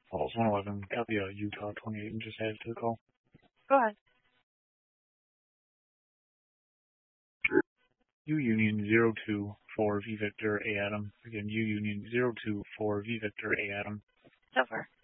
Pulse 111, copy Utah 28 and just added to the call. Go ahead. U Union 024 V Victor A Adam. Again, U Union 024 V Victor A Adam. So far.